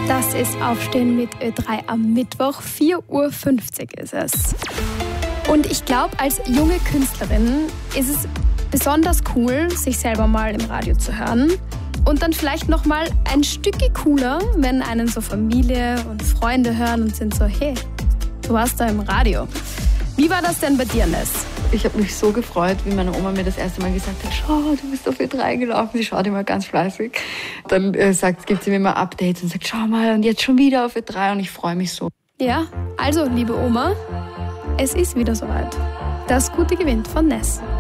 Das ist Aufstehen mit Ö3 am Mittwoch. 4.50 Uhr ist es. Und ich glaube, als junge Künstlerin ist es besonders cool, sich selber mal im Radio zu hören. Und dann vielleicht noch mal ein Stückchen cooler, wenn einen so Familie und Freunde hören und sind so, hey, du warst da im Radio. Wie war das denn bei dir, Ness? Ich habe mich so gefreut, wie meine Oma mir das erste Mal gesagt hat, schau, du bist auf Ö3 gelaufen. Sie schaut immer ganz fleißig. Dann gibt sie mir immer Updates und sagt, schau mal, und jetzt schon wieder auf Ö3 und ich freue mich so. Ja, also, liebe Oma, es ist wieder soweit. Das Gute gewinnt von Ness.